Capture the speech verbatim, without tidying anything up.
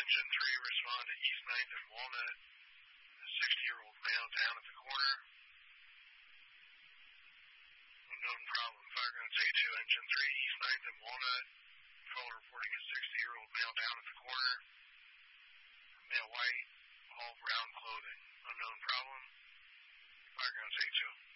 Engine three, respond to East ninth and Walnut. A sixty-year-old male down at the corner. Unknown problem. Fire ground J two, Engine three, East ninth and Walnut. Caller reporting a sixty-year-old male down at the corner. Male white, all brown clothing. Unknown problem. Fire ground J two.